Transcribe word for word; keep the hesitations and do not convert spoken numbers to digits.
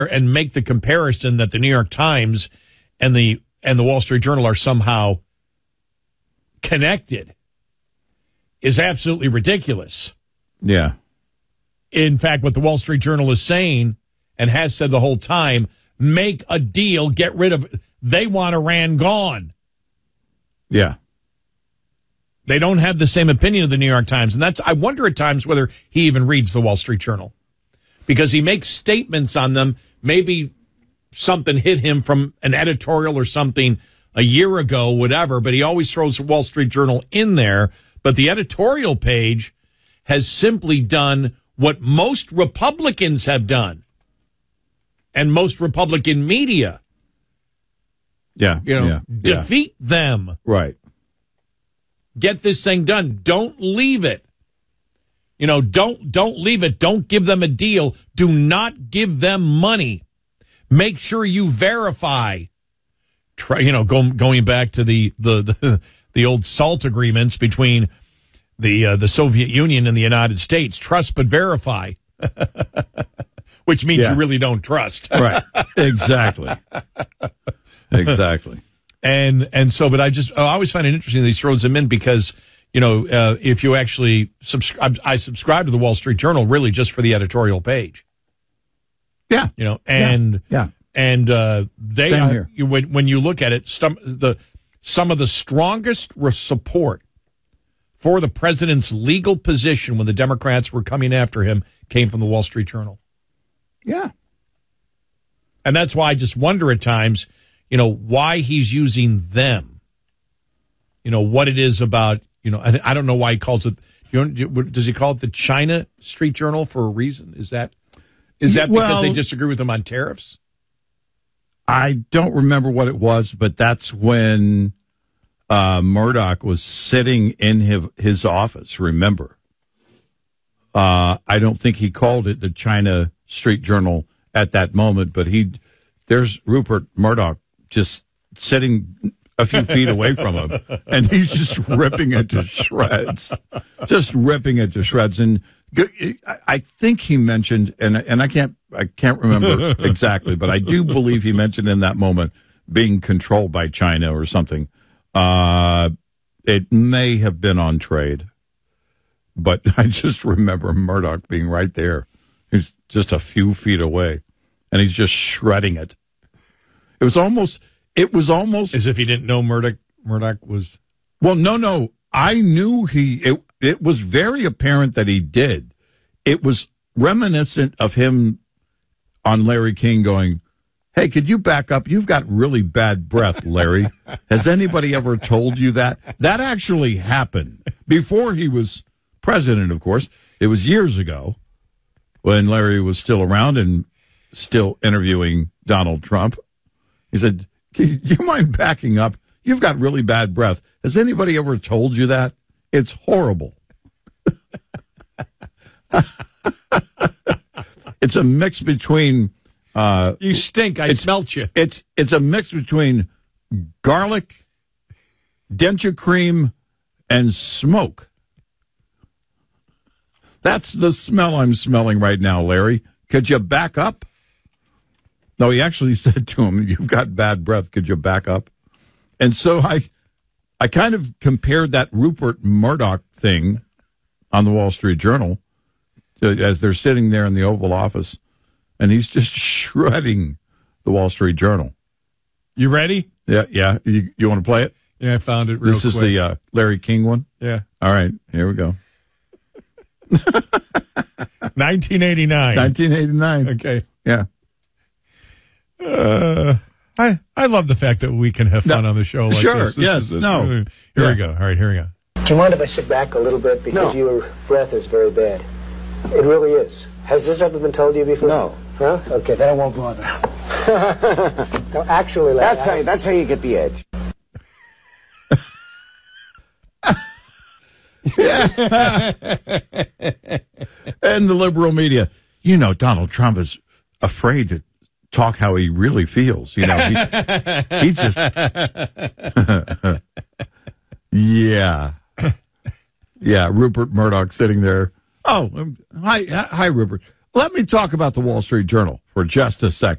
and make the comparison that the New York Times and the and the Wall Street Journal are somehow connected is absolutely ridiculous. Yeah. In fact, what the Wall Street Journal is saying and has said the whole time, make a deal, get rid of they want Iran gone. Yeah. They don't have the same opinion of the New York Times. And that's, I wonder at times whether he even reads the Wall Street Journal, because he makes statements on them. Maybe something hit him from an editorial or something a year ago, whatever, but he always throws the Wall Street Journal in there. But the editorial page has simply done what most Republicans have done and most Republican media. Yeah. You know, yeah, defeat yeah. them. Right. Get this thing done. Don't leave it. You know, don't don't leave it. Don't give them a deal. Do not give them money. Make sure you verify. Try, you know, go, going back to the the the, the old SALT agreements between the uh, the Soviet Union and the United States. Trust but verify, which means yeah. you really don't trust. Right. Exactly. Exactly. And and so, but I just I always find it interesting that he throws them in because, you know, uh, if you actually subscribe, I subscribe to the Wall Street Journal really just for the editorial page. Yeah. You know, and yeah, yeah. and uh, they Same are, here. you, when when you look at it, some the some of the strongest re- support for the president's legal position when the Democrats were coming after him came from the Wall Street Journal. Yeah. And that's why I just wonder at times, you know, why he's using them. You know, what it is about, you know, I, I don't know why he calls it, you know, does he call it the China Street Journal for a reason? Is that is that because well, they disagree with him on tariffs? I don't remember what it was, but that's when uh, Murdoch was sitting in his, his office, remember? Uh, I don't think he called it the China Street Journal at that moment, but he, there's Rupert Murdoch just sitting a few feet away from him, and he's just ripping it to shreds, just ripping it to shreds. And I think he mentioned, and and I can't I can't remember exactly, but I do believe he mentioned in that moment being controlled by China or something. Uh, it may have been on trade, but I just remember Murdoch being right there. He's just a few feet away, and he's just shredding it. It was almost, it was almost as if he didn't know Murdoch. Murdoch was well. No, no, I knew he. It it was very apparent that he did. It was reminiscent of him on Larry King going, "Hey, could you back up? You've got really bad breath, Larry. Has anybody ever told you that?" That actually happened before he was president. Of course, it was years ago, when Larry was still around and still interviewing Donald Trump. He said, "Do you mind backing up? You've got really bad breath. Has anybody ever told you that? It's horrible." It's a mix between... Uh, you stink. I smelt you. It's, it's a mix between garlic, denture cream, and smoke. That's the smell I'm smelling right now, Larry. Could you back up? No, he actually said to him, "You've got bad breath. Could you back up?" And so I I kind of compared that Rupert Murdoch thing on the Wall Street Journal to, as they're sitting there in the Oval Office, and he's just shredding the Wall Street Journal. You ready? Yeah, yeah. You, you want to play it? Yeah, I found it real This is quick. the uh, Larry King one? Yeah. All right, here we go. nineteen eighty-nine. nineteen eighty-nine. Okay. Yeah. Uh, I I love the fact that we can have fun no, on the show like sure, this. this yes, is, this no. Here yeah. we go. All right, here we go. Do you mind if I sit back a little bit? Because No. your breath is very bad. It really is. Has this ever been told to you before? No. Huh? Okay, then I won't bother. No, actually, Larry, That's how, you, that's how you get the edge. And the liberal media, you know, Donald Trump is afraid to talk how he really feels. You know, he, he's just, yeah, yeah. Rupert Murdoch sitting there. Oh, um, hi, hi, Rupert. Let me talk about the Wall Street Journal for just a second.